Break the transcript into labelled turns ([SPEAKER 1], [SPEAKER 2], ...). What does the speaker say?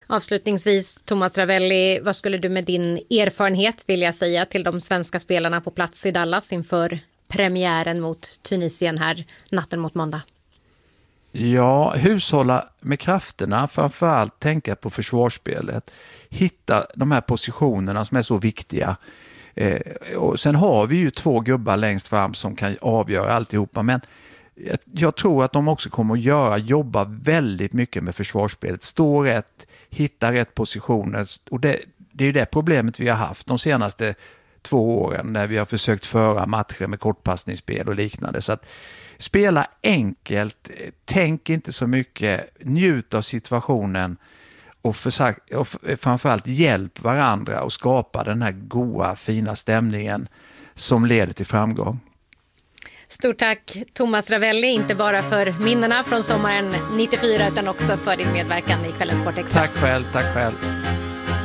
[SPEAKER 1] Avslutningsvis, Thomas Ravelli, vad skulle du med din erfarenhet vilja säga till de svenska spelarna på plats i Dallas inför premiären mot Tunisien här natten mot måndag?
[SPEAKER 2] Ja, hushålla med krafterna, framförallt tänka på försvarsspelet. Hitta de här positionerna som är så viktiga. Och sen har vi ju 2 gubbar längst fram som kan avgöra alltihopa, men jag tror att de också kommer att jobba väldigt mycket med försvarsspelet. Stå rätt, hitta rätt positioner. Och det är ju det problemet vi har haft de senaste 2 åren när vi har försökt föra matcher med kortpassningsspel och liknande. Så att spela enkelt, tänk inte så mycket, njut av situationen och framförallt hjälp varandra och skapa den här goda, fina stämningen som leder till framgång.
[SPEAKER 1] Stort tack Thomas Ravelli, inte bara för minnena från sommaren 94 utan också för din medverkan i Kvällens Sportextra.
[SPEAKER 2] Tack själv.